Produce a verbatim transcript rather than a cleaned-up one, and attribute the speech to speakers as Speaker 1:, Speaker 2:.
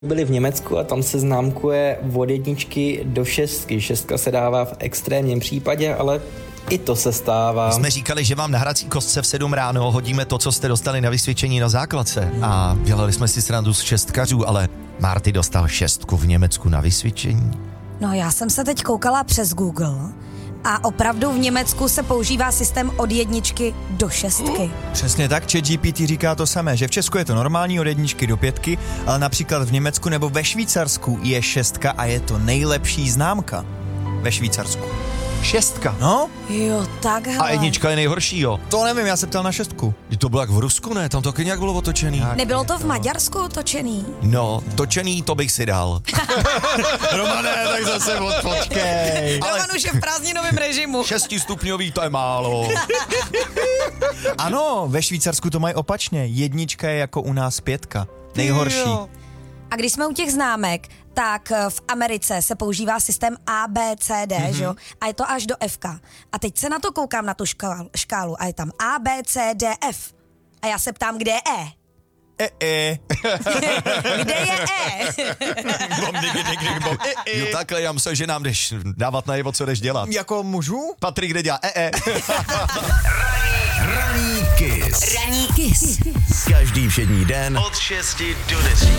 Speaker 1: Byli v Německu a tam se známkuje od jedničky do šestky. Šestka se dává v extrémním případě, ale i to se stává.
Speaker 2: My jsme říkali, že vám na hrací kostce v sedm ráno hodíme to, co jste dostali na vysvědčení na základce. A dělali jsme si srandu z šestkařů, ale Marty dostal šestku v Německu na vysvědčení.
Speaker 3: No já jsem se teď koukala přes Google a opravdu v Německu se používá systém od jedničky do šestky.
Speaker 4: Přesně tak, ChatGPT říká to samé, že v Česku je to normální od jedničky do pětky, ale například v Německu nebo ve Švýcarsku je šestka a je to nejlepší známka. Ve Švýcarsku.
Speaker 2: Šestka?
Speaker 4: No?
Speaker 3: Jo, takhle.
Speaker 2: A jednička je nejhorší, jo?
Speaker 4: To nevím, já se ptal na šestku.
Speaker 2: To bylo jak v Rusku, ne? Tam to taky nějak bylo otočený.
Speaker 4: Tak.
Speaker 3: Nebylo to v Maďarsku otočený?
Speaker 2: No, točený to bych si dal. Romane, tak zase odpočkej.
Speaker 3: Roman už je v prázdninovém režimu.
Speaker 2: Šestistupňový to je málo.
Speaker 4: Ano, ve Švýcarsku to mají opačně. Jednička je jako u nás pětka. Nejhorší.
Speaker 3: Jo. A když jsme u těch známek, tak v Americe se používá systém A, B, C, D, mm-hmm. že jo? A je to až do F. A teď se na to koukám, na tu škálu, škálu a je tam A, B, C, D, F. A já se ptám, kde je E?
Speaker 4: E, e.
Speaker 3: Kde je E?
Speaker 2: Jo, takhle, já myslím, že nám jdeš dávat najevo, co jdeš dělat.
Speaker 4: Jako můžu?
Speaker 2: Patrik, kde dělá E, E.
Speaker 5: Ranní kiss.
Speaker 3: Ranní kiss.
Speaker 5: Každý všední den
Speaker 2: Od šesti do deseti.